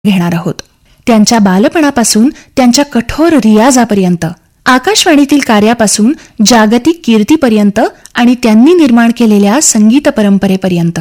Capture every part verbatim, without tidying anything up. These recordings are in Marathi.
घेणार आहोत. त्यांच्या बालपणापासून त्यांच्या कठोर रियाजापर्यंत, आकाशवाणीतील कार्यापासून जागतिक कीर्तीपर्यंत आणि त्यांनी निर्माण केलेल्या संगीत परंपरेपर्यंत.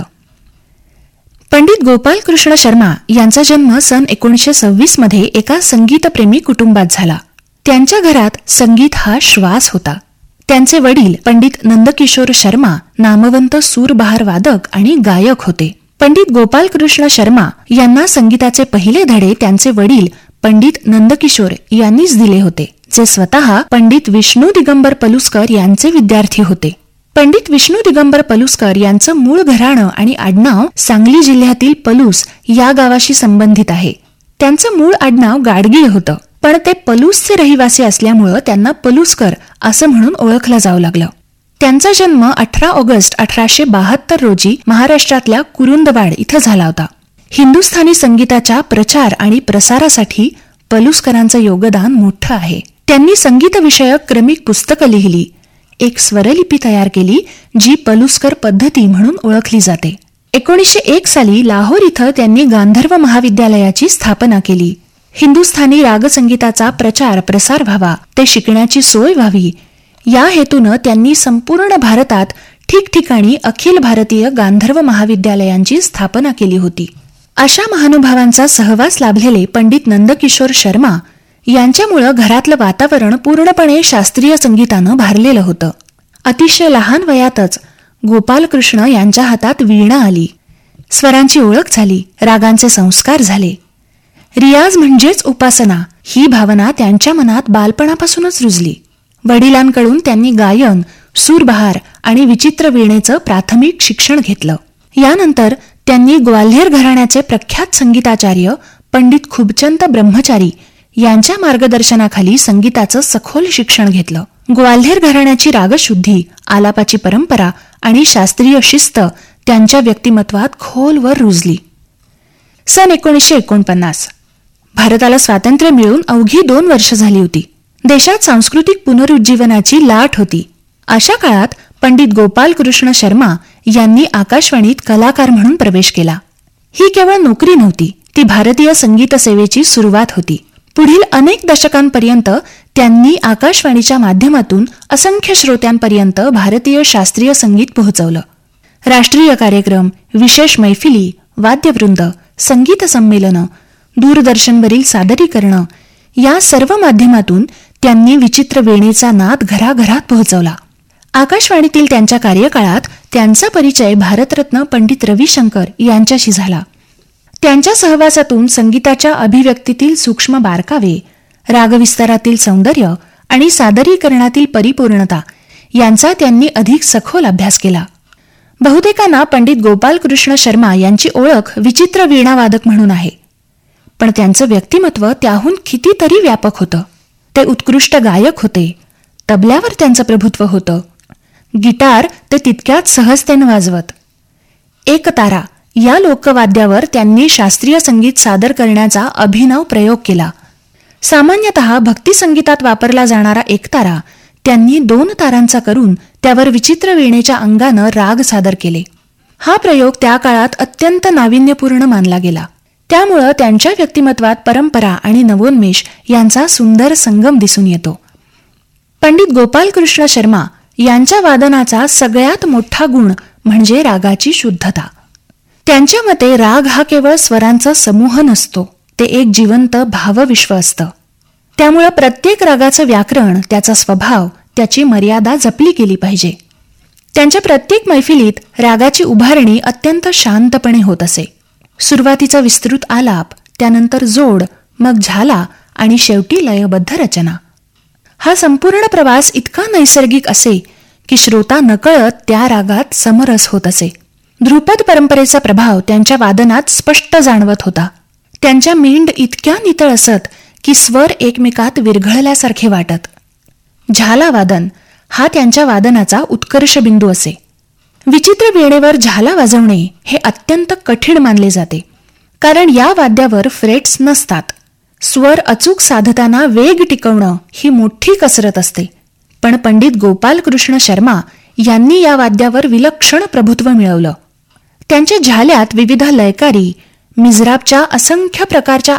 पंडित गोपालकृष्ण शर्मा यांचा जन्म सन एकोणीसशे सव्वीस मध्ये एका संगीतप्रेमी कुटुंबात झाला. त्यांच्या घरात संगीत हा श्वास होता. त्यांचे वडील पंडित नंदकिशोर शर्मा नामवंत सूरबहार वादक आणि गायक होते. पंडित गोपालकृष्ण शर्मा यांना संगीताचे पहिले धडे त्यांचे वडील पंडित नंदकिशोर यांनीच दिले होते, जे स्वतः पंडित विष्णू दिगंबर पलुसकर यांचे विद्यार्थी होते. पंडित विष्णू दिगंबर पलुसकर यांचं मूळ घराणं आणि आडनाव सांगली जिल्ह्यातील पलूस या गावाशी संबंधित आहे. त्यांचं मूळ आडनाव गाडगीळ होतं, पण ते पलूसचे रहिवासी असल्यामुळं त्यांना पलुसकर असं म्हणून ओळखलं जाऊ लागलं. त्यांचा जन्म अठरा ऑगस्ट अठराशे बहात्तर रोजी महाराष्ट्रातल्या कुरुंदवाड इथं झाला होता. हिंदुस्थानी संगीताच्या प्रचार आणि प्रसारासाठी पलुसकरांचं योगदान मोठं आहे. त्यांनी संगीतविषयक क्रमिक पुस्तकं लिहिली, एक स्वरलिपी तयार केली जी पलुसकर पद्धती म्हणून ओळखली जाते. एकोणीसशे एक साली लाहोर इथं त्यांनी गांधर्व महाविद्यालयाची स्थापना केली. हिंदुस्थानी रागसंगीताचा प्रचार प्रसार व्हावा, ते शिकण्याची सोय व्हावी या हेतूनं त्यांनी संपूर्ण भारतात ठिकठिकाणी अखिल भारतीय गांधर्व महाविद्यालयांची स्थापना केली होती. अशा महानुभावांचा सहवास लाभलेले पंडित नंदकिशोर शर्मा यांच्यामुळं घरातलं वातावरण पूर्णपणे शास्त्रीय संगीतानं भारलेलं होतं. अतिशय लहान वयातच गोपालकृष्ण यांच्या हातात वीणा आली. स्वरांची ओळख झाली, रागांचे संस्कार झाले. रियाज म्हणजेच उपासना ही भावना त्यांच्या मनात बालपणापासूनच रुजली. वडिलांकडून त्यांनी गायन, सूरबहार आणि विचित्र वीणेचं प्राथमिक शिक्षण घेतलं. यानंतर त्यांनी ग्वाल्हेर घराण्याचे प्रख्यात संगीताचार्य पंडित खुबचंद ब्रह्मचारी यांच्या मार्गदर्शनाखाली संगीताचं सखोल शिक्षण घेतलं. ग्वाल्हेर घराण्याची रागशुद्धी, आलापाची परंपरा आणि शास्त्रीय शिस्त त्यांच्या व्यक्तिमत्वात खोलवर रुजली. सन एकोणीसशे एकोणपन्नास भारताला स्वातंत्र्य मिळून अवघी दोन वर्ष झाली होती. देशात सांस्कृतिक पुनरुज्जीवनाची लाट होती. अशा काळात पंडित गोपालकृष्ण शर्मा यांनी आकाशवाणीत कलाकार म्हणून प्रवेश केला. ही केवळ नोकरी नव्हती, ती भारतीय संगीत सेवेची सुरुवात होती. पुढील अनेक दशकांपर्यंत त्यांनी आकाशवाणीच्या माध्यमातून असंख्य श्रोत्यांपर्यंत भारतीय शास्त्रीय संगीत पोहोचवलं. राष्ट्रीय कार्यक्रम, विशेष मैफिली, वाद्यवृंद, संगीत संमेलनं, दूरदर्शनवरील सादरीकरणं या सर्व माध्यमातून त्यांनी विचित्र वेणेचा नाद घराघरात पोहोचवला. आकाशवाणीतील त्यांच्या कार्यकाळात त्यांचा परिचय भारतरत्न पंडित रविशंकर यांच्याशी झाला. त्यांच्या सहवासातून संगीताच्या अभिव्यक्तीतील सूक्ष्म बारकावे, रागविस्तारातील सौंदर्य आणि सादरीकरणातील परिपूर्णता यांचा त्यांनी अधिक सखोल अभ्यास केला. बहुतेकांना पंडित गोपालकृष्ण शर्मा यांची ओळख विचित्र वीणावादक म्हणून आहे, पण त्यांचं व्यक्तिमत्व त्याहून कितीतरी व्यापक होतं. ते उत्कृष्ट गायक होते. तबल्यावर त्यांचं प्रभुत्व होतं. गिटार ते तितक्याच सहजतेनं वाजवत. एकतारा या लोकवाद्यावर त्यांनी शास्त्रीय संगीत सादर करण्याचा अभिनव प्रयोग केला. सामान्यतः भक्ती संगीतात वापरला जाणारा एकतारा त्यांनी दोन तारांचा करून त्यावर विचित्र वीणेच्या अंगानं राग सादर केले. हा प्रयोग त्या काळात अत्यंत नाविन्यपूर्ण मानला गेला. त्यामुळं त्यांच्या व्यक्तिमत्वात परंपरा आणि नवोन्मेष यांचा सुंदर संगम दिसून येतो. पंडित गोपालकृष्ण शर्मा यांच्या वादनाचा सगळ्यात मोठा गुण म्हणजे रागाची शुद्धता. त्यांच्या मते राग हा केवळ स्वरांचा समूह नसतो, ते एक जिवंत भावविश्व असतं. त्यामुळं प्रत्येक रागाचं व्याकरण, त्याचा स्वभाव, त्याची मर्यादा जपली गेली पाहिजे. त्यांच्या प्रत्येक मैफिलीत रागाची उभारणी अत्यंत शांतपणे होत असे. सुरुवातीचा विस्तृत आलाप, त्यानंतर जोड, मग झाला आणि शेवटी लयबद्ध रचना. हा संपूर्ण प्रवास इतका नैसर्गिक असे की श्रोता नकळत त्या रागात समरस होत असे. ध्रुपद परंपरेचा प्रभाव त्यांच्या वादनात स्पष्ट जाणवत होता. त्यांच्या मेंढ इतक्या नितळ असत की स्वर एकमेकात विरघळल्यासारखे वाटत. झाला वादन हा त्यांच्या वादनाचा उत्कर्ष बिंदू असे. विचित्र वीणेवर झाला वाजवणे हे अत्यंत कठीण मानले जाते, कारण या वाद्यावर फ्रेट्स नसतात. स्वर अचूक साधताना वेग टिकवणं ही मोठी कसरत असते. पण पंडित गोपालकृष्ण शर्मा यांनी या वाद्यावर विलक्षण प्रभुत्व मिळवलं. त्यांच्या झाल्यात विविध लयकारी, मिझराबच्या असंख्य प्रकारच्या